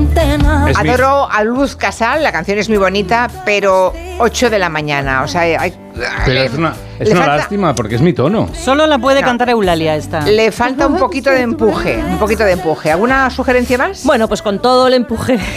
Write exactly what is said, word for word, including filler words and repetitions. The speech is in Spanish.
centenar. Adoro a Luz Casal, la canción es muy bonita, pero ocho de la mañana, o sea, hay... Pero es una, es una falta, lástima porque es mi tono. Solo la puede no, cantar Eulalia esta. Le falta un poquito de empuje, un poquito de empuje. ¿Alguna sugerencia más? Bueno, pues con todo el empuje